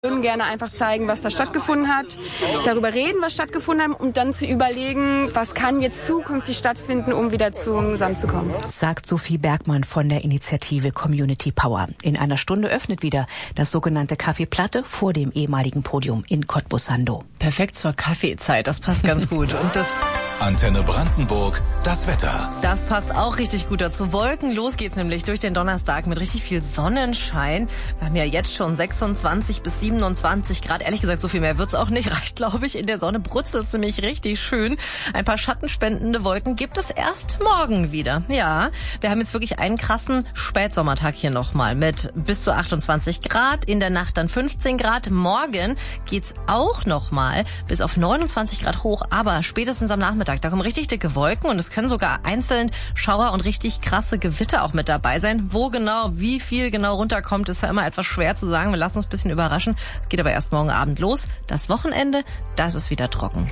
würden gerne einfach zeigen, was da stattgefunden hat, darüber reden, was stattgefunden hat, und dann zu überlegen, was kann jetzt zukünftig stattfinden, um wieder zusammenzukommen. Sagt Sophie Bergmann von der Initiative Community Power. In einer Stunde öffnet wieder das sogenannte Café Platte vor dem ehemaligen Podium in Cottbus-Sando. Perfekt zur Kaffeezeit, das passt ganz gut. Und das Antenne Brandenburg, das Wetter. Das passt auch richtig gut dazu. Wolkenlos geht's nämlich durch den Donnerstag mit richtig viel Sonnenschein. Wir haben ja jetzt schon 26 bis 27 Grad. Ehrlich gesagt, so viel mehr wird's auch nicht. Reicht, glaube ich. In der Sonne brutzelt's nämlich richtig schön. Ein paar schattenspendende Wolken gibt es erst morgen wieder. Ja, wir haben jetzt wirklich einen krassen Spätsommertag hier nochmal mit bis zu 28 Grad. In der Nacht dann 15 Grad. Morgen geht's auch nochmal bis auf 29 Grad hoch. Aber spätestens am Nachmittag, da kommen richtig dicke Wolken und es können sogar einzeln Schauer und richtig krasse Gewitter auch mit dabei sein. Wo genau, wie viel genau runterkommt, ist ja immer etwas schwer zu sagen. Wir lassen uns ein bisschen überraschen. Geht aber erst morgen Abend los. Das Wochenende, das ist wieder trocken.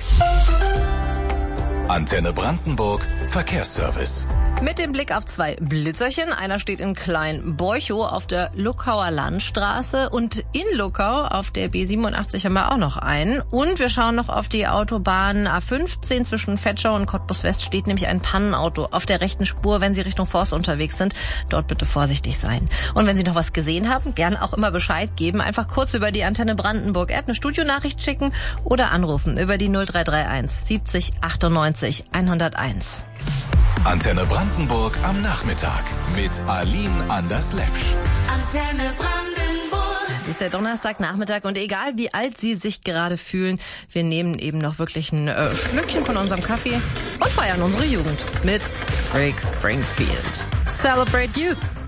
Antenne Brandenburg, Verkehrsservice. Mit dem Blick auf zwei Blitzerchen. Einer steht in Klein-Borchow auf der Luckauer Landstraße und in Luckau auf der B87 haben wir auch noch einen. Und wir schauen noch auf die Autobahn A15 zwischen Vetschau und Cottbus-West steht nämlich ein Pannenauto auf der rechten Spur, wenn Sie Richtung Forst unterwegs sind. Dort bitte vorsichtig sein. Und wenn Sie noch was gesehen haben, gerne auch immer Bescheid geben. Einfach kurz über die Antenne Brandenburg App eine Studionachricht schicken oder anrufen über die 0331 70 98 101. Antenne Brandenburg am Nachmittag mit Aline Anders-Lepsch. Antenne Brandenburg. Es ist der Donnerstagnachmittag und egal wie alt Sie sich gerade fühlen, wir nehmen eben noch wirklich ein Schlückchen von unserem Kaffee und feiern unsere Jugend mit Rick Springfield. Celebrate Youth.